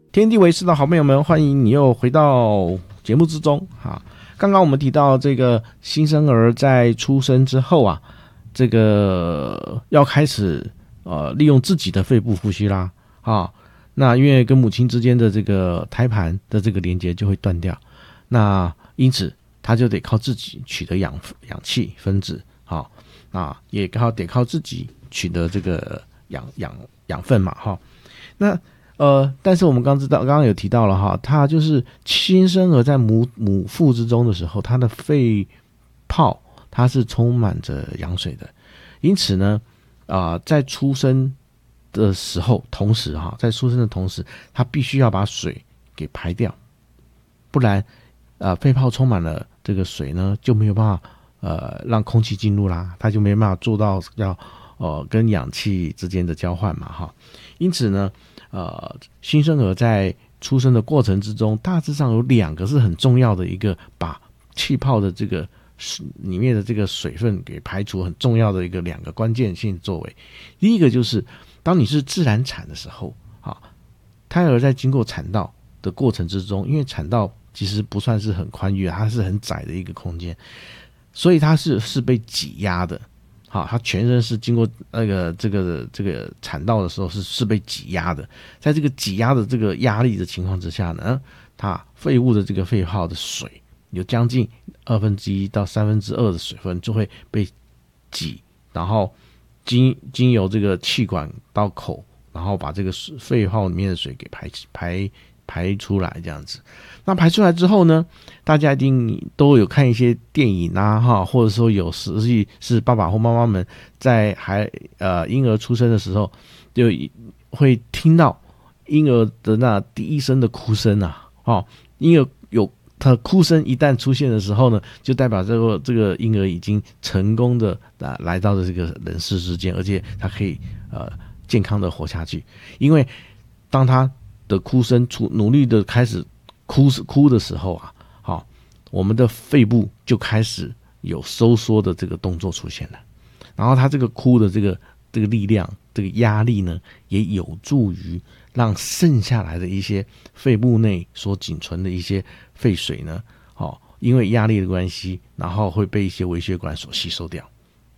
天地为师的好朋友们，欢迎你又回到节目之中哈。刚刚我们提到这个新生儿在出生之后啊，这个要开始利用自己的肺部呼吸啦啊。那因为跟母亲之间的这个胎盘的这个连接就会断掉，那因此他就得靠自己取得氧气分子，好啊，也得靠自己取得这个养分嘛哈。那但是我们刚刚有提到了哈，它就是新生儿在母腹之中的时候，它的肺泡它是充满着羊水的，因此呢，在出生的时候，同时哈，在出生的同时，它必须要把水给排掉，不然肺泡充满了这个水呢，就没有办法让空气进入啦，它就没办法做到要跟氧气之间的交换嘛哈，因此呢。新生儿在出生的过程之中，大致上有两个是很重要的，一个把气泡的这个里面的这个水分给排除，很重要的一个两个关键性作为。第一个就是当你是自然产的时候，胎儿在经过产道的过程之中，因为产道其实不算是很宽裕，它是很窄的一个空间，所以它是被挤压的。好，他全身是经过这个产道的时候是被挤压的，在这个挤压的这个压力的情况之下呢，它肺部的这个肺泡的水有将近1/2到2/3的水分就会被挤，然后经由这个气管到口，然后把这个肺泡里面的水给排出来这样子。那排出来之后呢，大家一定都有看一些电影啊哈，或者说有实际是爸爸或妈妈们在婴儿出生的时候，就会听到婴儿的那第一声的哭声啊，婴儿有他的哭声一旦出现的时候呢，就代表这个婴儿已经成功的来到了这个人世之间，而且他可以健康的活下去。因为当他的哭声努力的开始哭的时候啊，我们的肺部就开始有收缩的这个动作出现了，然后他这个哭的这个力量，这个压力呢，也有助于让剩下来的一些肺部内所仅存的一些废水呢，因为压力的关系，然后会被一些微血管所吸收掉。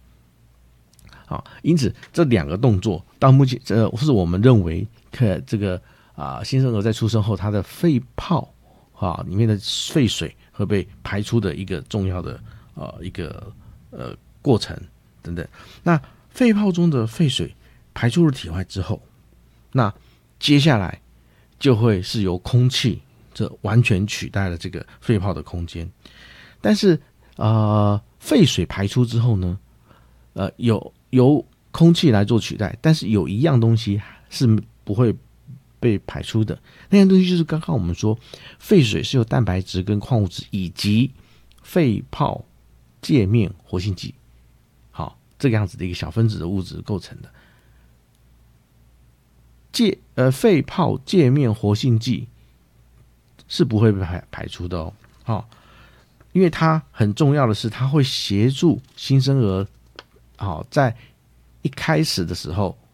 因此这两个动作到目前是我们认为这个新生儿在出生后，他的肺泡里面的废水会被排出的一个重要的一个过程等等。那肺泡中的废水排出了体外之后，那接下来就会是由空气这完全取代了这个肺泡的空间。但是废水排出之后呢，由空气来做取代，但是有一样东西是不会被排出的，那样东西就是刚刚我们说，废水是由蛋白质跟矿物质以及肺泡界面活性剂，这个样子的一个小分子的物质构成的。肺泡界面活性剂是不会被排出的哦，因为它很重要的是，它会协助新生儿在一开始的时候